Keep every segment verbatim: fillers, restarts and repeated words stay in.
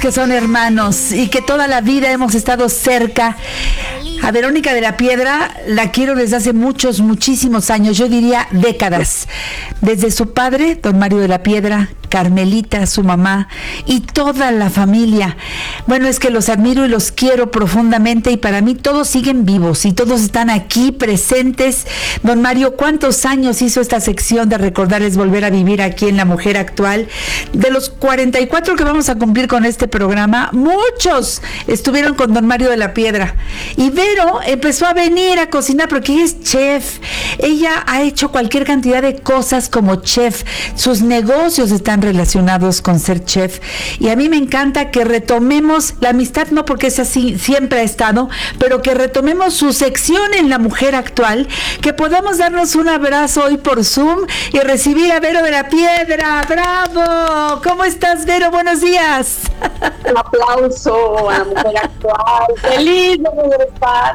Que son hermanos y que toda la vida hemos estado cerca. A Verónica de la Piedra la quiero desde hace muchos, muchísimos años, yo diría décadas. Desde su padre, don Mario de la Piedra, Carmelita, su mamá y toda la familia. Bueno, es que los admiro y los quiero profundamente y para mí todos siguen vivos y todos están aquí presentes. Don Mario, ¿cuántos años hizo esta sección de Recordar es Volver a Vivir aquí en La Mujer Actual? De los cuarenta y cuatro que vamos a cumplir con este programa, muchos estuvieron con don Mario de la Piedra. Y Vero empezó a venir a cocinar porque ella es chef. Ella ha hecho cualquier cantidad de cosas como chef. Sus negocios están relacionados con ser chef. Y a mí me encanta que retomemos la amistad, no porque es así, siempre ha estado, pero que retomemos su sección en La Mujer Actual, que podamos darnos un abrazo hoy por Zoom y recibir a Vero de la Piedra. ¡Bravo! ¿Cómo estás, Vero? Buenos días. Un aplauso a La Mujer Actual. Feliz de regresar.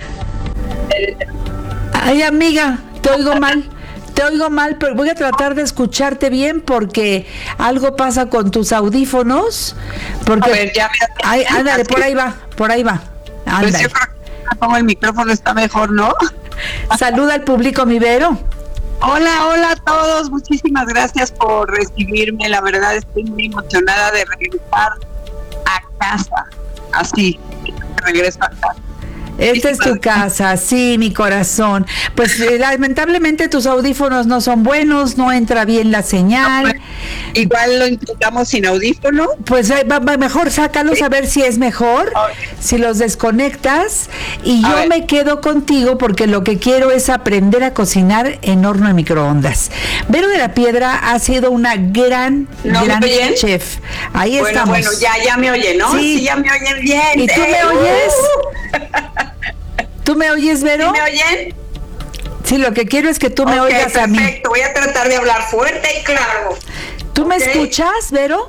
Ay, amiga, te oigo mal. Te oigo mal, pero voy a tratar de escucharte bien porque algo pasa con tus audífonos. Porque, a ver, ya me... Ay, ándale, por ahí va, por ahí va. Ándale. Pues yo creo que como el micrófono está mejor, ¿no? Saluda al público, mi Vero. Hola, hola a todos. Muchísimas gracias por recibirme. La verdad estoy muy emocionada de regresar a casa. Así, regreso a casa. Esta es tu casa, sí, mi corazón. Pues eh, lamentablemente tus audífonos no son buenos, no entra bien la señal. No, pues, igual lo intentamos sin audífono. Pues eh, va, va, mejor sácalos, sí, a ver si es mejor, okay, si los desconectas. Y a yo ver. me quedo contigo porque lo que quiero es aprender a cocinar en horno de microondas. Vero de la Piedra ha sido una gran, ¿No gran me oyen? chef. Ahí bueno, estamos. Bueno, ya, ya me oyen, ¿no? Sí, sí ya me oyen bien. ¿Y tú eh, me oyes? Uh. ¿Tú me oyes, Vero? ¿Sí me oyen? Sí, lo que quiero es que tú me okay, oigas a mí. Perfecto, voy a tratar de hablar fuerte y claro. ¿Tú okay. me escuchas, Vero?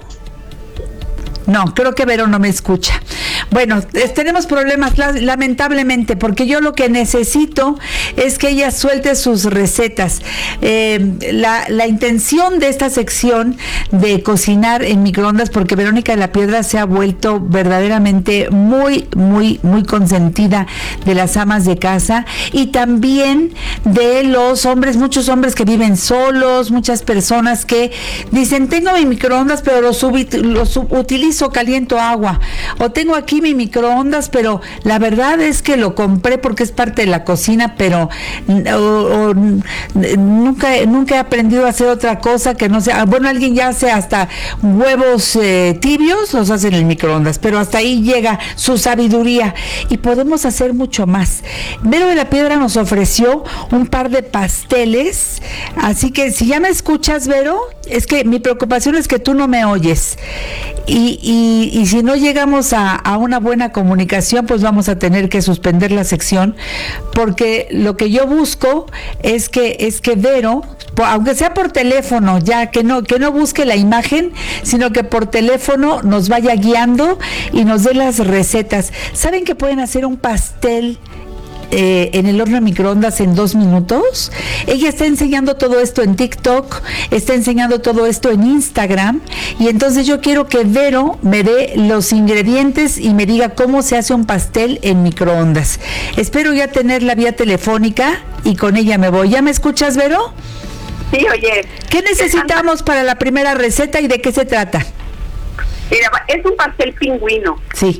No, creo que Vero no me escucha. Bueno, es, tenemos problemas la, lamentablemente, porque yo lo que necesito es que ella suelte sus recetas. Eh, la, la intención de esta sección de cocinar en microondas, porque Verónica de la Piedra se ha vuelto verdaderamente muy, muy, muy consentida de las amas de casa y también de los hombres, muchos hombres que viven solos, muchas personas que dicen, tengo mi microondas, pero lo, subi, lo sub, utilizo caliento agua, o tengo aquí mi microondas, pero la verdad es que lo compré porque es parte de la cocina, pero o, o, nunca, nunca he aprendido a hacer otra cosa que no sea, bueno, alguien ya hace hasta huevos eh, tibios, los hace en el microondas, pero hasta ahí llega su sabiduría y podemos hacer mucho más. Vero de la Piedra nos ofreció un par de pasteles, así que si ya me escuchas, Vero, es que mi preocupación es que tú no me oyes. Y, y, y si no llegamos a, a una buena comunicación, pues vamos a tener que suspender la sección, porque lo que yo busco es que es que Vero, aunque sea por teléfono, ya que no que no busque la imagen, sino que por teléfono nos vaya guiando y nos dé las recetas. ¿Saben que pueden hacer un pastel Eh, en el horno de microondas en dos minutos? Ella está enseñando todo esto en TikTok, está enseñando todo esto en Instagram, y entonces yo quiero que Vero me dé los ingredientes y me diga cómo se hace un pastel en microondas. Espero ya tener la vía telefónica y con ella me voy. ¿Ya me escuchas, Vero? Sí, oye. ¿Qué necesitamos para la primera receta y de qué se trata? Mira, es un pastel pingüino. Sí.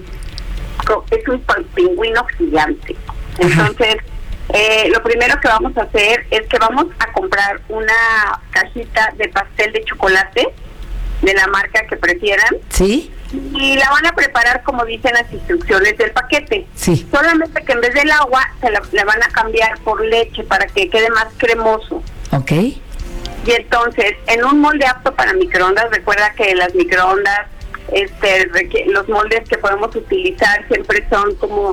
Es un pingüino gigante. Entonces, eh, lo primero que vamos a hacer es que vamos a comprar una cajita de pastel de chocolate de la marca que prefieran. Sí. Y la van a preparar como dicen las instrucciones del paquete. Sí. Solamente que en vez del agua se la, la van a cambiar por leche para que quede más cremoso. Ok. Y entonces, en un molde apto para microondas, recuerda que las microondas, este los moldes que podemos utilizar siempre son como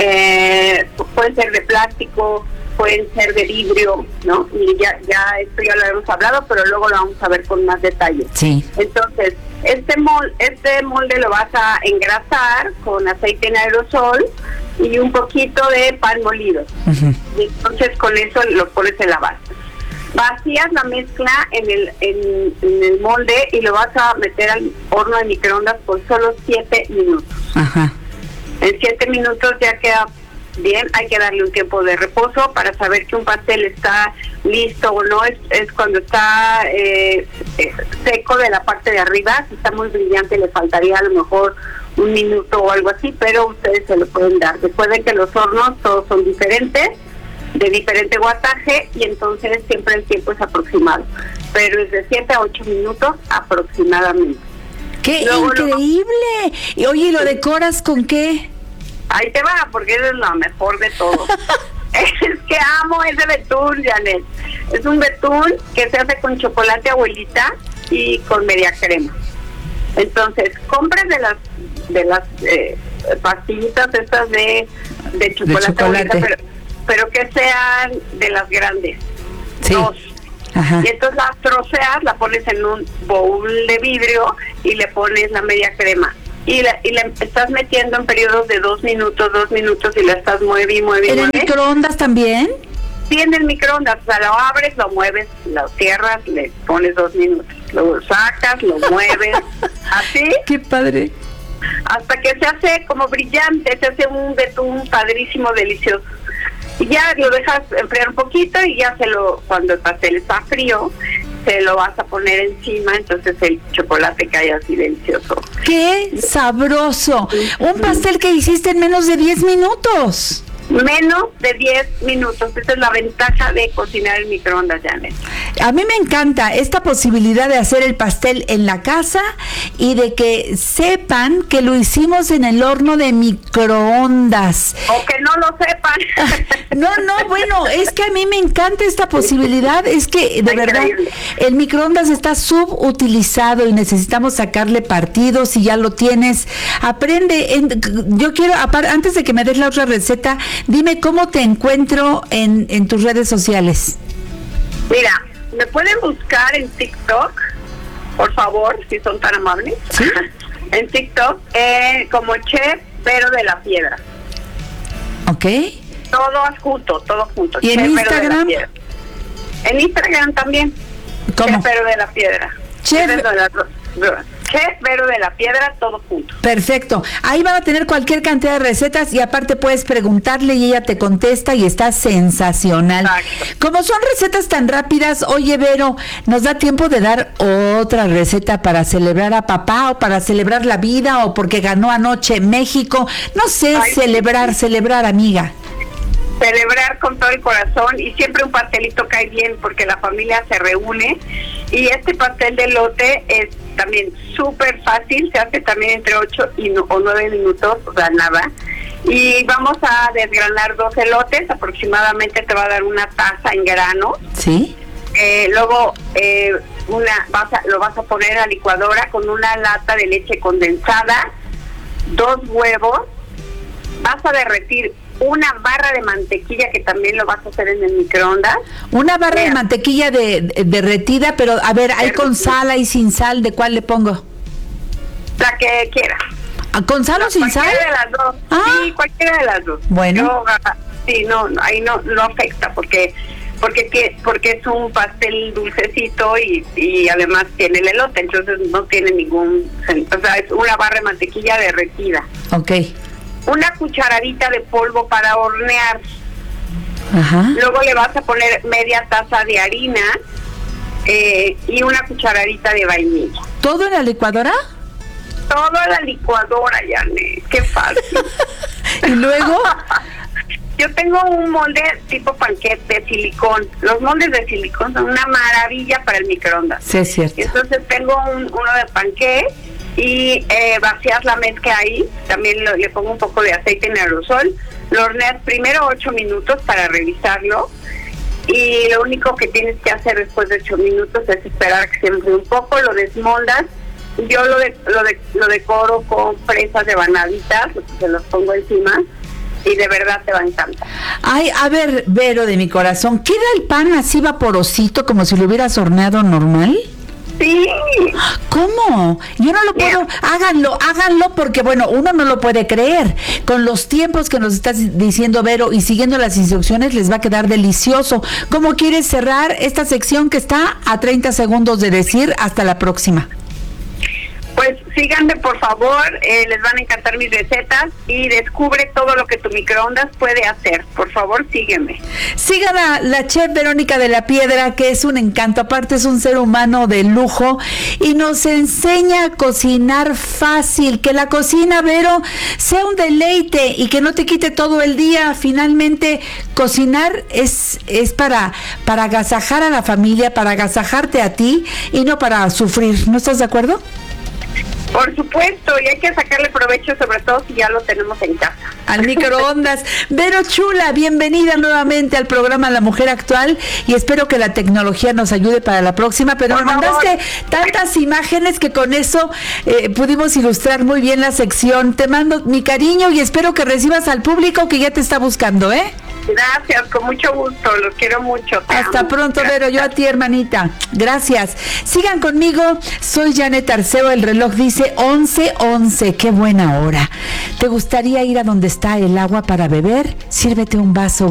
eh, pueden ser de plástico, pueden ser de vidrio, ¿no? Y ya ya esto ya lo hemos hablado, pero luego lo vamos a ver con más detalle. Sí. Entonces, este molde, este molde lo vas a engrasar con aceite en aerosol y un poquito de pan molido. Uh-huh. Y entonces con eso lo pones en la base. Vacías la mezcla en el, en, en el molde y lo vas a meter al horno de microondas por solo siete minutos. Ajá. En siete minutos ya queda bien. Hay que darle un tiempo de reposo para saber que un pastel está listo o no. Es, es cuando está eh, seco de la parte de arriba. Si está muy brillante le faltaría a lo mejor un minuto o algo así, pero ustedes se lo pueden dar. Recuerden que los hornos todos son diferentes, de diferente wattaje, y entonces siempre el tiempo es aproximado, pero es de siete a ocho minutos aproximadamente. ¡Qué Luego, increíble! Luego, y oye, ¿y lo decoras con qué? Ahí te va, porque eso es lo mejor de todo. Es que amo ese betún, Janet. Es un betún que se hace con chocolate abuelita y con media crema. Entonces, compras de las de las eh, pastillitas estas de, de chocolate, de chocolate. abuelita, pero, pero que sean de las grandes. Sí. Dos. Ajá. Y entonces las troceas, la pones en un bowl de vidrio y le pones la media crema. Y la, y la estás metiendo en periodos de dos minutos, dos minutos y la estás mueve y mueve y ¿En el mueve. microondas también? Sí, en el microondas, o sea, lo abres, lo mueves, lo cierras, le pones dos minutos, lo sacas, lo mueves, así. ¡Qué padre! Hasta que se hace como brillante, se hace un betún padrísimo, delicioso. Y ya lo dejas enfriar un poquito y ya se lo, cuando el pastel está frío, se lo vas a poner encima, entonces el chocolate cae así delicioso. ¡Qué sabroso! Un pastel que hiciste en menos de diez minutos. Menos de diez minutos. Esa es la ventaja de cocinar en microondas, Janet. A mí me encanta esta posibilidad de hacer el pastel en la casa y de que sepan que lo hicimos en el horno de microondas. O que no lo sepan. No, no, bueno, es que a mí me encanta esta posibilidad. Es que, de verdad, el microondas está subutilizado y necesitamos sacarle partido. Si ya lo tienes, aprende. En, yo quiero, antes de que me des la otra receta, dime cómo te encuentro en, en tus redes sociales. Mira, me pueden buscar en TikTok, por favor, si son tan amables. ¿Sí? En TikTok, eh, como Chef Vero de la Piedra. Ok. Todo junto, todo junto. ¿Y en Chef Instagram? Vero de la Piedra. En Instagram también. ¿Cómo? Chef Vero de la Piedra. Chef... Chef de la... Chef Vero de la Piedra, todo junto. Perfecto. Ahí van a tener cualquier cantidad de recetas y aparte puedes preguntarle y ella te contesta y está sensacional. Exacto. Como son recetas tan rápidas, oye, Vero, ¿nos da tiempo de dar otra receta para celebrar a papá o para celebrar la vida o porque ganó anoche México? No sé, Ay, celebrar, sí. celebrar, amiga. Celebrar con todo el corazón, y siempre un pastelito cae bien porque la familia se reúne. Y este pastel de elote es también súper fácil, se hace también entre ocho y no, o nueve minutos, o sea, nada. Y vamos a desgranar dos elotes, aproximadamente te va a dar una taza en grano. ¿Sí? Eh, luego eh, una vas a, lo vas a poner a licuadora con una lata de leche condensada, dos huevos, vas a derretir una barra de mantequilla que también lo vas a hacer en el microondas. Una barra Mira. de mantequilla de, de- derretida, pero a ver, ¿hay con sal, hay sin sal? ¿De cuál le pongo? La que quieras. ¿Ah, ¿Con sal o sin sal? Cualquiera de las dos. Ah. Sí, cualquiera de las dos. Bueno. Yo, ah, sí, no, no, ahí no, no afecta porque porque que- porque es un pastel dulcecito y, y además tiene el elote, entonces no tiene ningún, o sea, es una barra de mantequilla derretida. Ok. Una cucharadita de polvo para hornear. Ajá. Luego le vas a poner media taza de harina eh, y una cucharadita de vainilla. ¿Todo en la licuadora? Todo a la licuadora, Janet. Qué fácil. Y luego... Yo tengo un molde tipo panquete de silicón. Los moldes de silicón son una maravilla para el microondas. Sí, es cierto. Entonces tengo un, uno de panqué y eh, vacías la mezcla ahí. También lo- le pongo un poco de aceite en aerosol. Lo horneas primero ocho minutos para revisarlo. Y lo único que tienes que hacer después de ocho minutos es esperar a que se enfríe un poco. Lo desmoldas. Yo lo, de, lo, de, lo decoro con fresas rebanaditas, se los pongo encima. Y de verdad te va a encantar. Ay, a ver, Vero de mi corazón, ¿queda el pan así vaporosito como si lo hubieras horneado normal? Sí, Sí. ¿Cómo? Yo no lo puedo. Háganlo, háganlo porque, bueno, uno no lo puede creer. Con los tiempos que nos estás diciendo, Vero, y siguiendo las instrucciones, les va a quedar delicioso. ¿Cómo quieres cerrar esta sección que está a treinta segundos de decir hasta la próxima? Pues síganme, por favor, eh, les van a encantar mis recetas y descubre todo lo que tu microondas puede hacer. Por favor, sígueme. Sigan a la chef Verónica de la Piedra, que es un encanto, aparte es un ser humano de lujo y nos enseña a cocinar fácil, que la cocina, Vero, sea un deleite y que no te quite todo el día. Finalmente, cocinar es, es para, para agasajar a la familia, para agasajarte a ti y no para sufrir. ¿No estás de acuerdo? Por supuesto, y hay que sacarle provecho, sobre todo si ya lo tenemos en casa. Al microondas. Vero Chula, bienvenida nuevamente al programa La Mujer Actual y espero que la tecnología nos ayude para la próxima, pero Por me mandaste favor. tantas imágenes que con eso eh, pudimos ilustrar muy bien la sección. Te mando mi cariño y espero que recibas al público que ya te está buscando, ¿eh? Gracias, con mucho gusto, los quiero mucho. Te Hasta amo. pronto, Gracias. Vero, yo a ti, hermanita. Gracias. Sigan conmigo, soy Janet Arceo, el reloj dice once once, qué buena hora. ¿Te gustaría ir a donde está el agua para beber? Sírvete un vaso